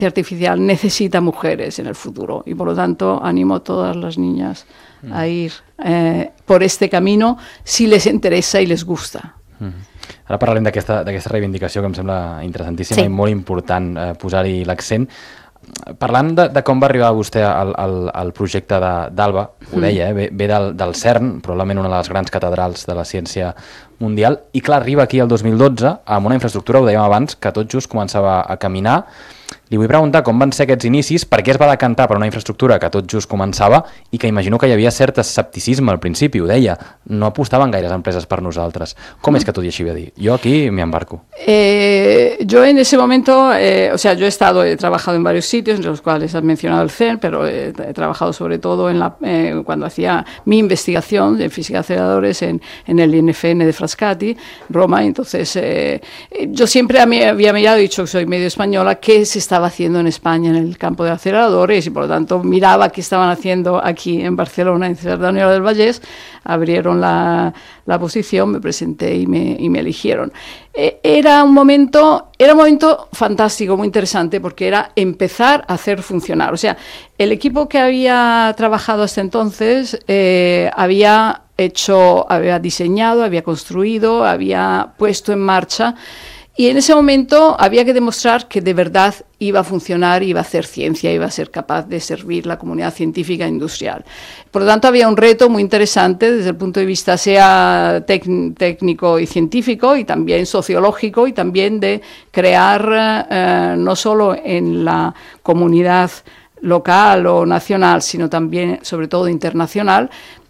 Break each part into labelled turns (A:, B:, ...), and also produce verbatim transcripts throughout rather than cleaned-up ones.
A: artificial necesita mujeres en el futuro y por lo tanto animo a todas las niñas mm. a ir eh, por este camino si les interesa i les gusta.
B: Mm. Ara parlarem d'aquesta reivindicació que em sembla interessantíssima sí. i molt important eh, posar-hi l'accent. Parlant de, de com va arribar vostè al, al, al projecte d'Alba, ho deia, eh, ve, ve del, del CERN, probablement una de les grans catedrals de la ciència mundial, i clar, arriba aquí el dos mil dotze amb una infraestructura, ho dèiem abans, que tot just començava a caminar. Li vull preguntar com van ser aquests inicis, per què es va decantar per una infraestructura que tot just començava i que imagino que hi havia cert escepticisme al principi, ho deia, no apostaven gaires empreses per nosaltres. Com es que tot i així va dir? Yo aquí me embarco.
A: Eh, yo en ese momento, eh, o sea, yo he estado, he trabajado en varios sitios, entre los cuales has mencionado el CERN, pero he, he trabajado sobre todo en la, eh, cuando hacía mi investigación de física de aceleradores en, en el I N F N de Frascati, Roma. Entonces, eh, yo siempre había mirado, dicho que soy medio española, qué se estaba haciendo en España en el campo de aceleradores y por lo tanto miraba qué estaban haciendo aquí en Barcelona, en Cerdanyola del Vallès, abrieron la, la posición, me presenté y me, y me eligieron. Eh, era un momento, era un momento fantástico, muy interesante, porque era empezar a hacer funcionar. O sea, el equipo que había trabajado hasta entonces eh, había hecho, había diseñado, había construido, había puesto en marcha. Y en ese momento había que demostrar que de verdad iba a funcionar, iba a hacer ciencia, iba a ser capaz de servir la comunidad científica e industrial. Por lo tanto, había un reto muy interesante desde el punto de vista sea técnico y científico y también sociológico y también de crear eh, no solo en la comunidad local o nacional, sino también, sobre todo, internacional,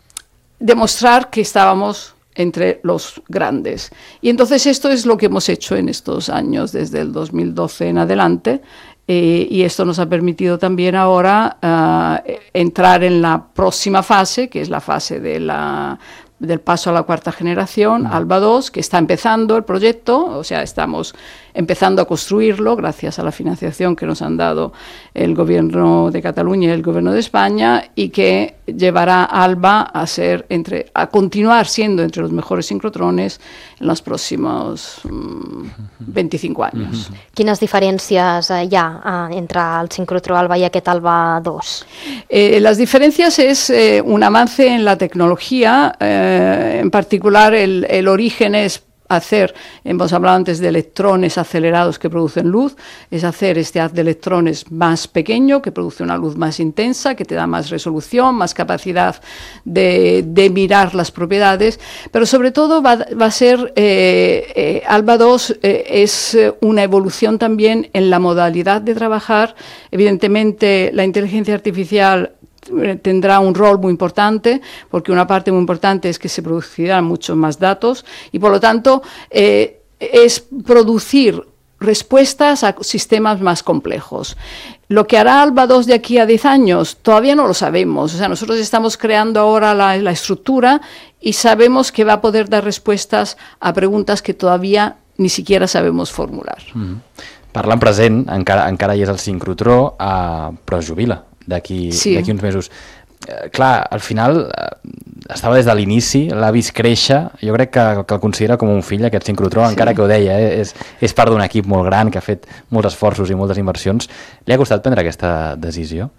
A: demostrar que estábamos entre los grandes. Y entonces esto es lo que hemos hecho en estos años, desde el dos mil doce en adelante, eh, y esto nos ha permitido también ahora uh, entrar en la próxima fase, que es la fase de la, del paso a la cuarta generación, uh-huh. Alba dos, que está empezando el proyecto, o sea, estamos empezando a construirlo gracias a la financiación que nos han dado el Gobierno de Cataluña y el Gobierno de España y que llevará a Alba a ser entre a continuar siendo entre los mejores sincrotrones en los próximos um, veinticinco años.
C: Uh-huh. Quines diferències eh, hi ha eh, entre el sincrotró Alba i aquest Alba dos?
A: Eh, las diferencias es eh, un avance en la tecnología, eh, en particular el, el origen es hacer, hemos hablado antes de electrones acelerados que producen luz, es hacer este haz de electrones más pequeño, que produce una luz más intensa, que te da más resolución, más capacidad de, de mirar las propiedades, pero sobre todo va, va a ser, eh, eh, Alba dos eh, es una evolución también en la modalidad de trabajar. Evidentemente, la inteligencia artificial tendrá un rol muy importante, porque una parte muy importante es que se producirán muchos más datos y por lo tanto eh, es producir respuestas a sistemas más complejos. Lo que hará Alba dos de aquí a diez años todavía no lo sabemos, o sea, nosotros estamos creando ahora la, la estructura y sabemos que va a poder dar respuestas a preguntas que todavía ni siquiera sabemos formular.
B: Mm-hmm. Parlant present, encara, encara hi és el sincrotró, uh, però es jubila d'aquí sí. d'aquí uns mesos. Eh, clar, al final eh, estava des de l'inici, l'ha vist créixer, jo crec que, que el considera com un fill aquest sincrotró, sí. encara que ho deia, eh, és, és part d'un equip molt gran que ha fet molts esforços i moltes inversions. Li ha costat prendre aquesta decisió?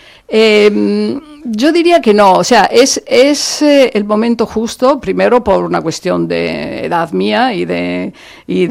A: Eh, yo diría que no, o sea, es, es eh, el momento justo, primero por una cuestión de edad mía y de, y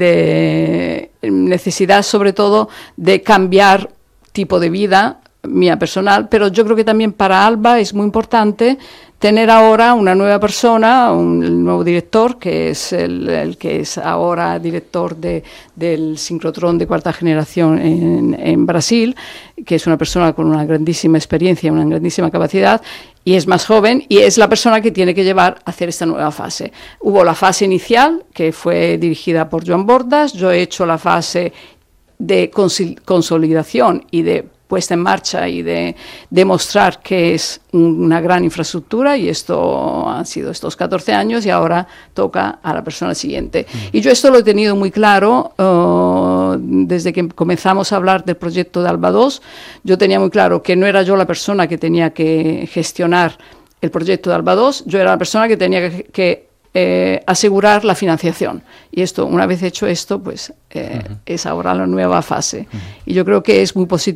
A: de necesidad sobre todo de cambiar tipo de vida mía personal, pero yo creo que también para Alba es muy importante tener ahora una nueva persona, un el nuevo director, que es el, el que es ahora director de, del sincrotrón de cuarta generación en, en Brasil, que es una persona con una grandísima experiencia, una grandísima capacidad, y es más joven, y es la persona que tiene que llevar a hacer esta nueva fase. Hubo la fase inicial, que fue dirigida por Joan Bordas, yo he hecho la fase de consolidación y de puesta en marcha y de demostrar que es una gran infraestructura, y esto han sido estos catorce años y ahora toca a la persona siguiente. Mm. Y yo esto lo he tenido muy claro uh, desde que comenzamos a hablar del proyecto de Alba dos. Yo tenía muy claro que no era yo la persona que tenía que gestionar el proyecto de Alba dos, yo era la persona que tenía que, que Eh, asegurar la financiación. Y esto, una vez hecho esto, pues eh, uh-huh. es ahora la nueva fase. Uh-huh. Y yo creo que es muy positivo.